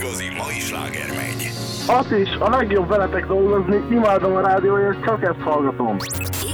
igazi mai sláger megy. Azt is, a legjobb veletek dolgozni, imádom a rádióért, csak ezt hallgatom.